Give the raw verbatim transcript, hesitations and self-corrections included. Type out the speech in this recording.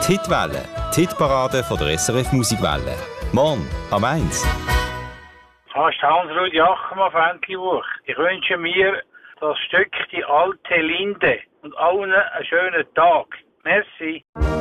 Die Hitwelle, die Hitparade von der S R F Musikwelle. Morgen am eins. Fast Hans-Rudi Ackermann, Fenkelbuch. Ich wünsche mir das Stück «Die alte Linde» und allen einen schönen Tag. Merci.